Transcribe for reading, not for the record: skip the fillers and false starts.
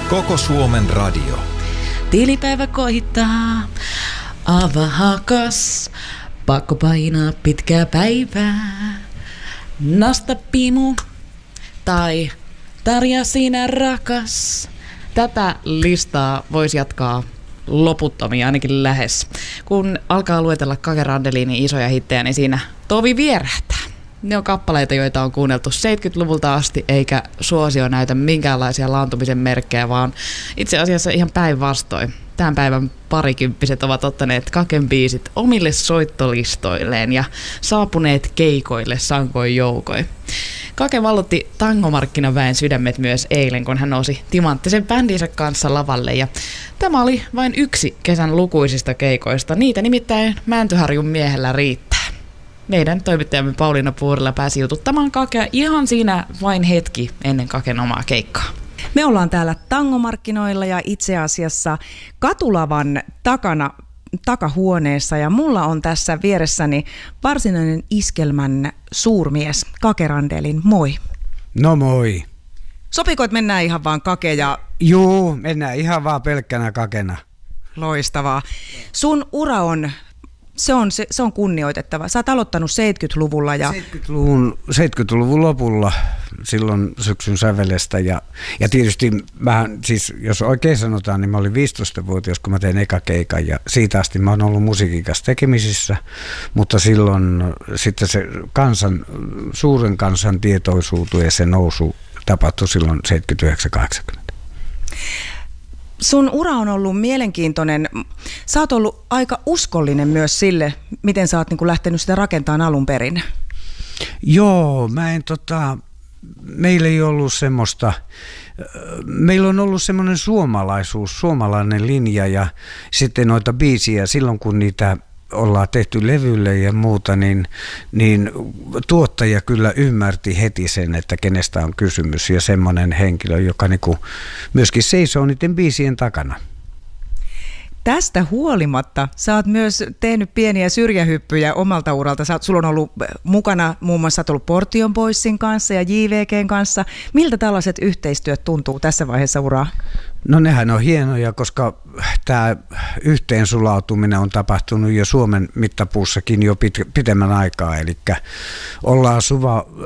Koko Suomen radio. Tilipäivä koittaa, avahakas, pakko painaa pitkää päivää. Nasta pimu tai Tarja sinä rakas. Tätä listaa voisi jatkaa loputtomia, ainakin lähes. Kun alkaa luetella Kake Randelinin isoja hittejä, niin siinä tovi vierähtää. Ne on kappaleita, joita on kuunneltu 70-luvulta asti, eikä suosio näytä minkäänlaisia laantumisen merkkejä, vaan itse asiassa ihan päinvastoin. Tämän päivän parikymppiset ovat ottaneet Kaken biisit omille soittolistoilleen ja saapuneet keikoille sankoin joukoin. Kake vallotti tangomarkkinaväen sydämet myös eilen, kun hän nousi timanttisen bändinsä kanssa lavalle. Ja tämä oli vain yksi kesän lukuisista keikoista. Niitä nimittäin Mäntyharjun miehellä riittää. Meidän toimittajamme Pauliina Puurila pääsi jututtamaan Kakea ihan siinä vain hetki ennen Kaken omaa keikkaa. Me ollaan täällä tangomarkkinoilla ja itse asiassa katulavan takahuoneessa ja mulla on tässä vieressäni varsinainen iskelmän suurmies Kake Randelin. Moi. No moi. Sopiko, että mennään ihan vaan Kake ja... Juu, mennään ihan vaan pelkkänä Kakena. Loistavaa. Sun ura on... Se on kunnioitettava. Sä oot aloittanut 70-luvulla ja... 70-luvun lopulla silloin syksyn sävelestä ja tietysti vähän, siis jos oikein sanotaan, niin mä olin 15-vuotias, kun mä tein eka keikan ja siitä asti mä oon ollut musiikin kanssa tekemisissä, mutta silloin sitten se suuren kansan tietoisuuteen ja se nousu tapahtui silloin 79-80. Sun ura on ollut mielenkiintoinen. Sä oot ollut aika uskollinen myös sille, miten sä oot niin kuin lähtenyt sitä rakentamaan alun perin. Joo, meillä ei ollut semmoista, meillä on ollut semmoinen suomalainen linja ja sitten noita biisiä silloin kun niitä ollaan tehty levylle ja muuta, niin tuottaja kyllä ymmärti heti sen, että kenestä on kysymys ja semmoinen henkilö, joka niinku myöskin seisoo niiden biisien takana. Tästä huolimatta sä oot myös tehnyt pieniä syrjähyppyjä omalta uralta. Sulla on ollut mukana muun muassa Portion Boysin kanssa ja JVGn kanssa. Miltä tällaiset yhteistyöt tuntuu tässä vaiheessa uraa? No nehän on hienoja, koska tämä yhteensulautuminen on tapahtunut jo Suomen mittapuussakin jo pitemmän aikaa. Eli ollaan